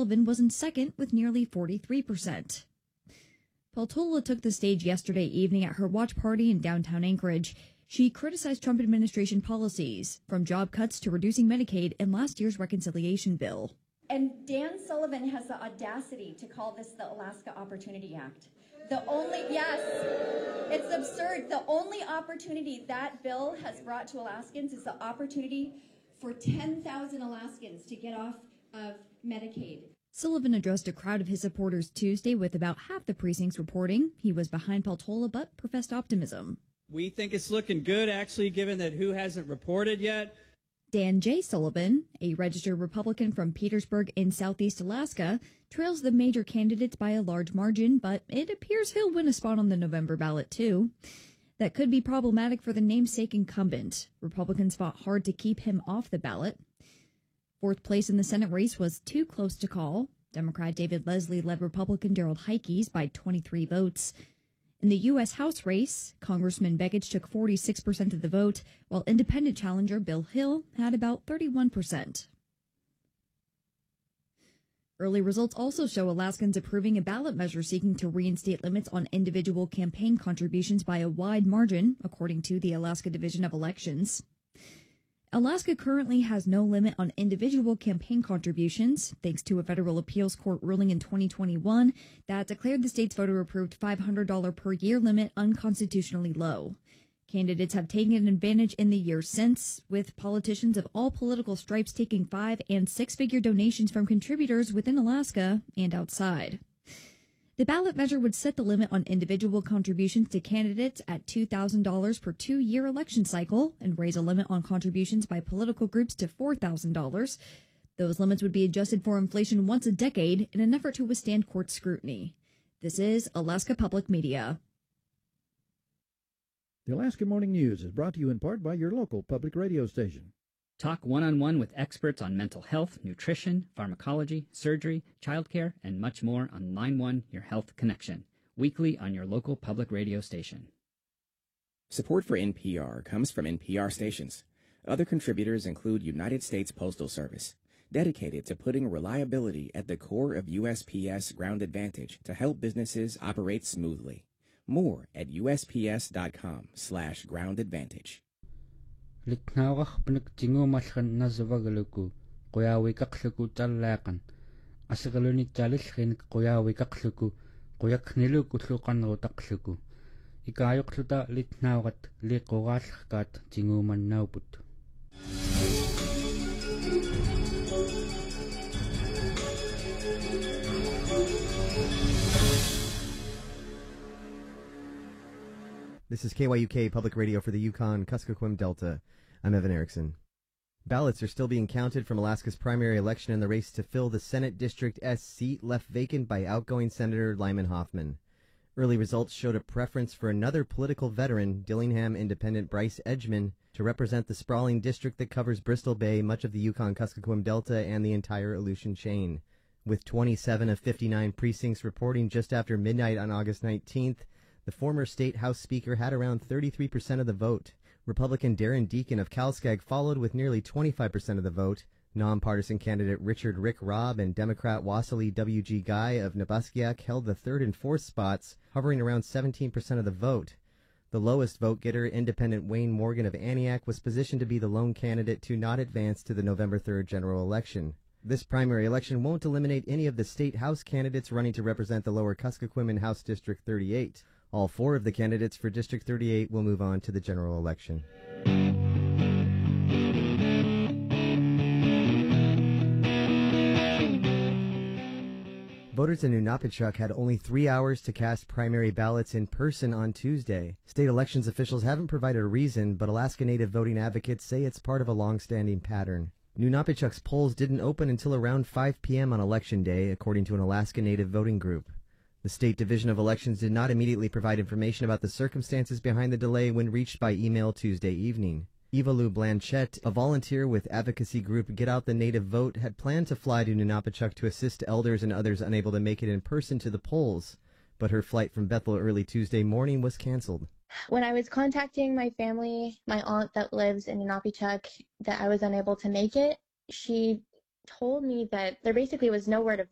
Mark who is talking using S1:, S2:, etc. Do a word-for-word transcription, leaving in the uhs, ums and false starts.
S1: Sullivan was in second with nearly forty-three percent. Peltola took the stage yesterday evening at her watch party in downtown Anchorage. She criticized Trump administration policies, from job cuts to reducing Medicaid and last year's reconciliation bill.
S2: And Dan Sullivan has the audacity to call this the Alaska Opportunity Act. The only, yes, it's absurd. The only opportunity that bill has brought to Alaskans is the opportunity for ten thousand Alaskans to get off of Medicaid.
S1: Sullivan addressed a crowd of his supporters Tuesday with about half the precincts reporting he was behind Peltola, but professed optimism.
S3: We think it's looking good, actually, given that who hasn't reported yet.
S1: Dan J. Sullivan, a registered Republican from Petersburg in southeast Alaska, trails the major candidates by a large margin, but it appears he'll win a spot on the November ballot, too. That could be problematic for the namesake incumbent. Republicans fought hard to keep him off the ballot. Fourth place in the Senate race was too close to call. Democrat David Leslie led Republican Gerald Heikes by twenty-three votes. In the U S House race, Congressman Begich took forty-six percent of the vote, while independent challenger Bill Hill had about thirty-one percent. Early results also show Alaskans approving a ballot measure seeking to reinstate limits on individual campaign contributions by a wide margin, according to the Alaska Division of Elections. Alaska currently has no limit on individual campaign contributions, thanks to a federal appeals court ruling in twenty twenty-one that declared the state's voter-approved five hundred dollars per year limit unconstitutionally low. Candidates have taken advantage in the years since, with politicians of all political stripes taking five- and six-figure donations from contributors within Alaska and outside. The ballot measure would set the limit on individual contributions to candidates at two thousand dollars per two-year election cycle and raise a limit on contributions by political groups to four thousand dollars. Those limits would be adjusted for inflation once a decade in an effort to withstand court scrutiny. This is Alaska Public Media.
S4: The Alaska Morning News is brought to you in part by your local public radio station.
S5: Talk one-on-one with experts on mental health, nutrition, pharmacology, surgery, childcare, and much more on Line one, Your Health Connection, weekly on your local public radio station.
S6: Support for N P R comes from N P R stations. Other contributors include United States Postal Service, dedicated to putting reliability at the core of U S P S Ground Advantage to help businesses operate smoothly. More at U S P S dot com slash ground advantage.
S7: Liknawak pinagtingumalkan na zavagaluku, kuyawi kakluku talakan. Asagaluni taliskin kuyawi kakluku, kuyak niluku slukan rotakluku. Ikayok luta litnawat likogalkat tinguman nauput.
S8: This is K Y U K Public Radio for the Yukon-Kuskokwim Delta. I'm Evan Erickson. Ballots are still being counted from Alaska's primary election in the race to fill the Senate District S seat left vacant by outgoing Senator Lyman Hoffman. Early results showed a preference for another political veteran, Dillingham Independent Bryce Edgman, to represent the sprawling district that covers Bristol Bay, much of the Yukon-Kuskokwim Delta, and the entire Aleutian chain. With twenty-seven of fifty-nine precincts reporting just after midnight on August nineteenth, the former state House Speaker had around thirty-three percent of the vote. Republican Darren Deacon of Calskag followed with nearly twenty-five percent of the vote. Nonpartisan candidate Richard Rick Robb and Democrat Wassily W G Guy of Nabaskiak held the third and fourth spots, hovering around seventeen percent of the vote. The lowest vote-getter, independent Wayne Morgan of Aniak, was positioned to be the lone candidate to not advance to the November third general election. This primary election won't eliminate any of the state House candidates running to represent the lower Kuskokwim in House District thirty-eight. All four of the candidates for District thirty-eight will move on to the general election. Voters in Nunapitchuk had only three hours to cast primary ballots in person on Tuesday. State elections officials haven't provided a reason, but Alaska Native voting advocates say it's part of a long-standing pattern. Nunapitchuk's polls didn't open until around five p.m. on Election Day, according to an Alaska Native voting group. The State Division of Elections did not immediately provide information about the circumstances behind the delay when reached by email Tuesday evening. Eva Lou Blanchette, a volunteer with advocacy group Get Out the Native Vote, had planned to fly to Nunapitchuk to assist elders and others unable to make it in person to the polls, but her flight from Bethel early Tuesday morning was canceled.
S9: When I was contacting my family, my aunt that lives in Nunapitchuk, that I was unable to make it, she told me that there basically was nowhere to